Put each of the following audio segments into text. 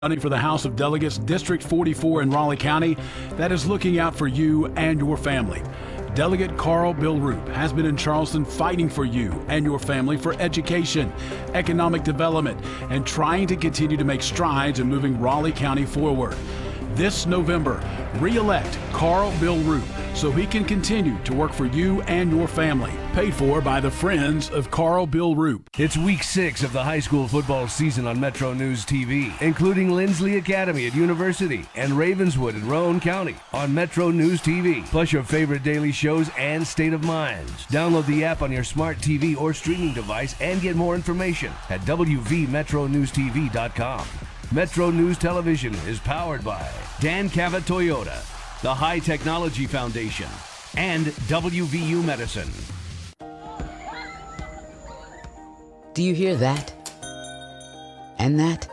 Running for the House of Delegates, District 44 in Raleigh County, that is looking out for you and your family. Delegate Carl Bilroop has been in Charleston fighting for you and your family for education, economic development, and trying to continue to make strides in moving Raleigh County forward. This November, re-elect Carl Bilroop so he can continue to work for you and your family. Paid for by the Friends of Carl Bilroop. It's week 6 of the high school football season on Metro News TV, including Lindsley Academy at University and Ravenswood in Rowan County on Metro News TV, plus your favorite daily shows and State of Minds. Download the app on your smart TV or streaming device and get more information at wvmetronewstv.com. Metro News Television is powered by Dan Cavett Toyota, the High Technology Foundation, and WVU Medicine. Do you hear that? And that?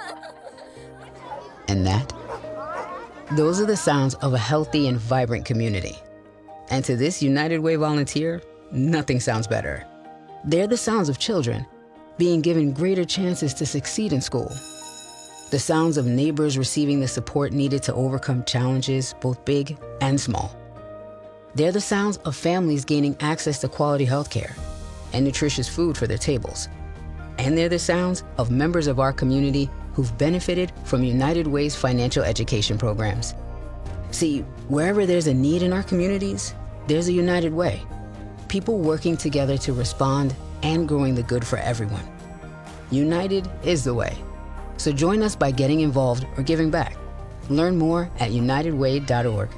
And that? Those are the sounds of a healthy and vibrant community. And to this United Way volunteer, nothing sounds better. They're the sounds of children being given greater chances to succeed in school. The sounds of neighbors receiving the support needed to overcome challenges, both big and small. They're the sounds of families gaining access to quality healthcare and nutritious food for their tables. And they're the sounds of members of our community who've benefited from United Way's financial education programs. See, wherever there's a need in our communities, there's a United Way. People working together to respond and growing the good for everyone. United is the way. So join us by getting involved or giving back. Learn more at unitedway.org.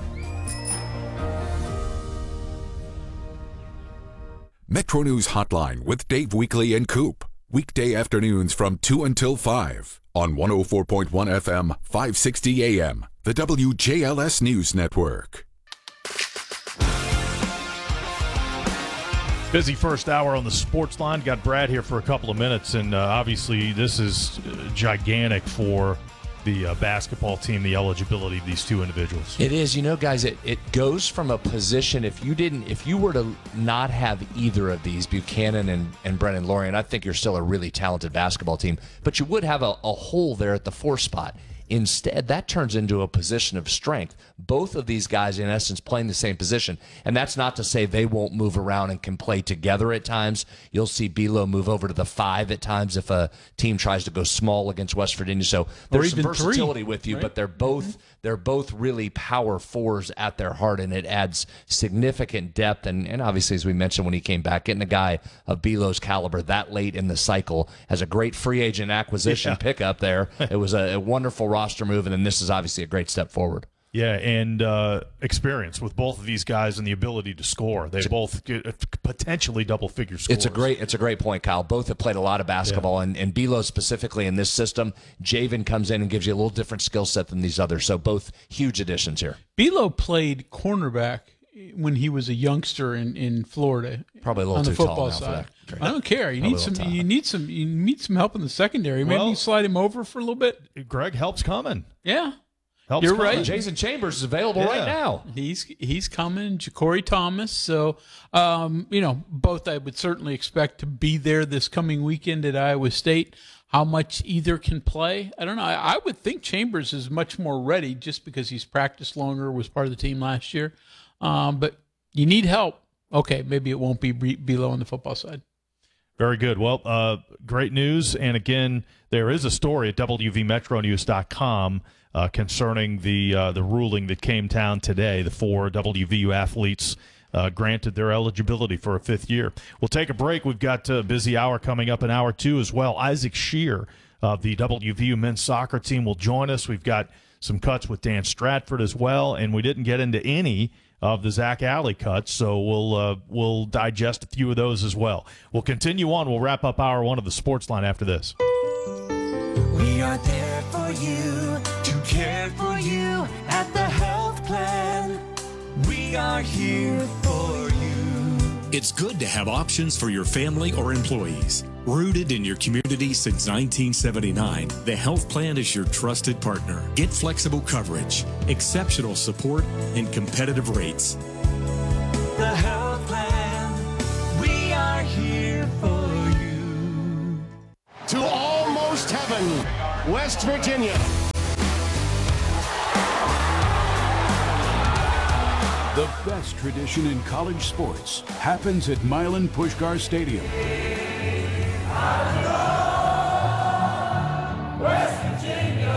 Metro News Hotline with Dave Weekly and Coop. Weekday afternoons from 2 until 5 on 104.1 FM, 560 AM. The WJLS News Network. Busy first hour on the sports line. Got Brad here for a couple of minutes, and obviously this is gigantic for the basketball team, the eligibility of these two individuals. It is. You know, guys, it goes from a position, if you were to not have either of these, Buchanan and Brennan Lorian, I think you're still a really talented basketball team, but you would have a hole there at the 4 spot. Instead, that turns into a position of strength. Both of these guys, in essence, playing the same position. And that's not to say they won't move around and can play together at times. You'll see Bilo move over to the 5 at times if a team tries to go small against West Virginia. So there's some versatility 3, with you, right? But they're both really power 4s at their heart, and it adds significant depth. And obviously, as we mentioned when he came back, getting a guy of Bilo's caliber that late in the cycle has a great free agent acquisition pickup there. It was a wonderful roster move, and then this is obviously a great step forward. Yeah, and experience with both of these guys and the ability to score. They both get potentially double-figure scores. It's a great point, Kyle. Both have played a lot of basketball, and Bilo specifically in this system. Javen comes in and gives you a little different skill set than these others, so both huge additions here. Bilo played cornerback when he was a youngster in Florida. Probably a little on the too football tall now side. for that. I don't care. You need some help in the secondary. Maybe you slide him over for a little bit. Greg, help's coming. Yeah. You're right. Jason Chambers is available right now. He's coming. Ja'Cory Thomas. So, both I would certainly expect to be there this coming weekend at Iowa State. How much either can play, I don't know. I would think Chambers is much more ready just because he's practiced longer, was part of the team last year. But you need help. Okay, maybe it won't be below on the football side. Very good. Well, great news. And again, there is a story at WVMetroNews.com concerning the ruling that came down today. The 4 WVU athletes granted their eligibility for a 5th year. We'll take a break. We've got a busy hour coming up in hour 2 as well. Isaac Shear of the WVU men's soccer team will join us. We've got some cuts with Dan Stratford as well, and we didn't get into any of the Zach Alley cuts, so we'll digest a few of those as well. We'll continue on. We'll wrap up hour 1 of the Sports Line after this. We are there for you, to care for you at the health plan. We are here for you. It's good to have options for your family or employees. Rooted in your community since 1979, the health plan is your trusted partner. Get flexible coverage, exceptional support, and competitive rates. The health plan, we are here for you. To almost heaven West Virginia. The best tradition in college sports happens at Milan Puskar Stadium. West Virginia.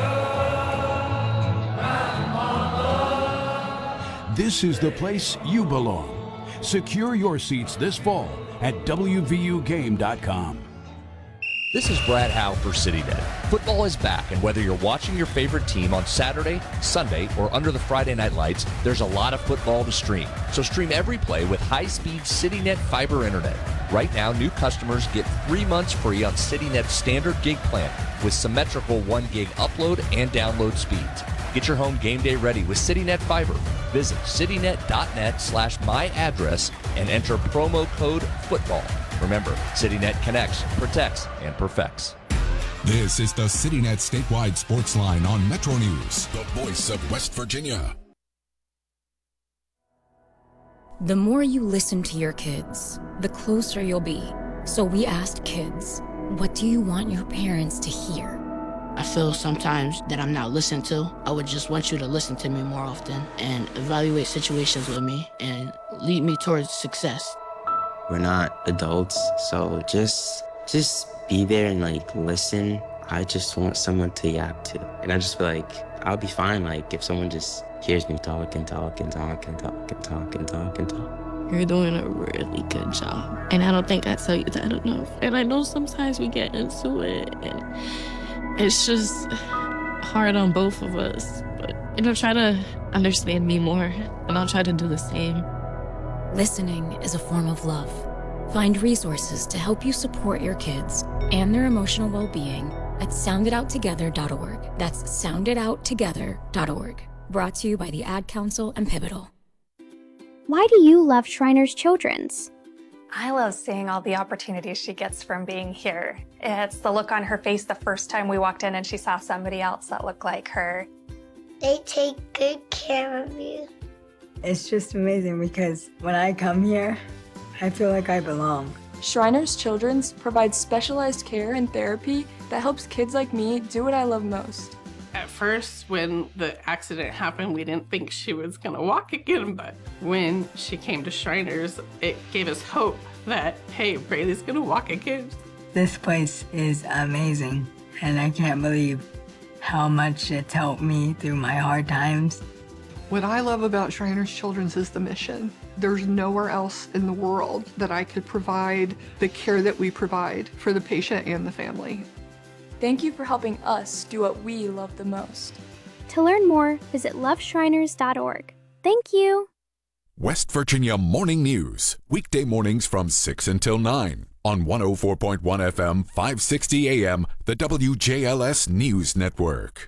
This is the place you belong. Secure your seats this fall at WVUGame.com. This is Brad Howe for CityNet. Football is back, and whether you're watching your favorite team on Saturday, Sunday, or under the Friday night lights, there's a lot of football to stream. So stream every play with high-speed CityNet fiber internet. Right now, new customers get 3 months free on CityNet's standard gig plan with symmetrical 1 gig upload and download speeds. Get your home game day ready with CityNet fiber. Visit citynet.net/myaddress and enter promo code FOOTBALL. Remember, CityNet connects, protects, and perfects. This is the CityNet statewide sports line on Metro News, the voice of West Virginia. The more you listen to your kids, the closer you'll be. So we asked kids, what do you want your parents to hear? I feel sometimes that I'm not listened to. I would just want you to listen to me more often and evaluate situations with me and lead me towards success. We're not adults, so just be there and listen. I just want someone to yap to. And I just feel like I'll be fine if someone just hears me talk and talk and talk and talk and talk and talk and talk. You're doing a really good job. And I don't think I tell you that enough. And I know sometimes we get into it and it's just hard on both of us. But, try to understand me more and I'll try to do the same. Listening is a form of love. Find resources to help you support your kids and their emotional well-being at sounditouttogether.org. That's sounditouttogether.org. Brought to you by the Ad Council and Pivotal. Why do you love Shriners Children's? I love seeing all the opportunities she gets from being here. It's the look on her face the first time we walked in and she saw somebody else that looked like her. They take good care of you. It's just amazing because when I come here, I feel like I belong. Shriners Children's provides specialized care and therapy that helps kids like me do what I love most. At first, when the accident happened, we didn't think she was gonna walk again, but when she came to Shriners, it gave us hope that, hey, Braylee's gonna walk again. This place is amazing, and I can't believe how much it's helped me through my hard times. What I love about Shriners Children's is the mission. There's nowhere else in the world that I could provide the care that we provide for the patient and the family. Thank you for helping us do what we love the most. To learn more, visit loveshriners.org. Thank you. West Virginia Morning News, weekday mornings from 6 until 9 on 104.1 FM, 560 AM, the WJLS News Network.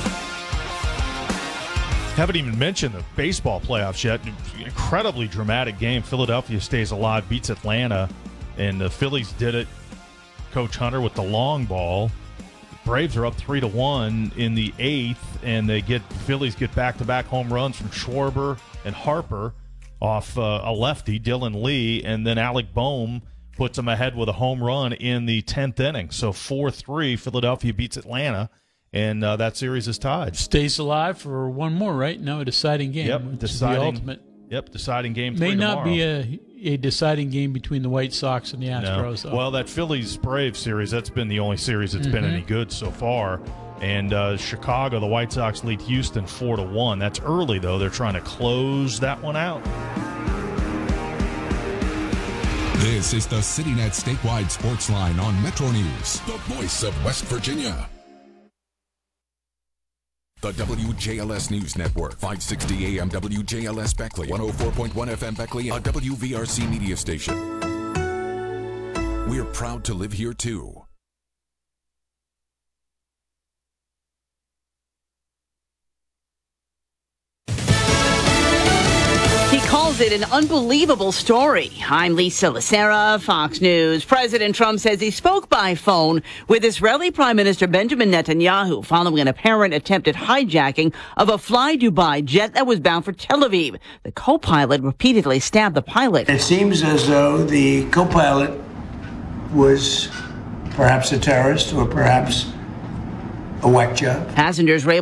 Haven't even mentioned the baseball playoffs yet. Incredibly dramatic game. Philadelphia stays alive, beats Atlanta, and the Phillies did it. Coach Hunter with the long ball. Braves are up 3-1 in the 8th, and Phillies get back-to-back home runs from Schwarber and Harper off a lefty, Dylan Lee, and then Alec Boehm puts them ahead with a home run in the 10th inning. So 4-3, Philadelphia beats Atlanta. And that series is tied. Stays alive for one more, right? No, a deciding game. Yep, deciding game. May not tomorrow. be a deciding game between the White Sox and the Astros. No. Well, that Phillies-Braves series, that's been the only series that's been any good so far. And Chicago, the White Sox lead Houston 4-1. That's early, though. They're trying to close that one out. This is the CityNet statewide sports line on Metro News, the voice of West Virginia. The WJLS News Network, 560 AM WJLS Beckley, 104.1 FM Beckley, a WVRC media station. We're proud to live here too. He calls it an unbelievable story. I'm Lisa Lacera, Fox News. President Trump says he spoke by phone with Israeli Prime Minister Benjamin Netanyahu following an apparent attempted hijacking of a Fly Dubai jet that was bound for Tel Aviv. The co-pilot repeatedly stabbed the pilot. It seems as though the co-pilot was perhaps a terrorist or perhaps a whack job. Passengers were able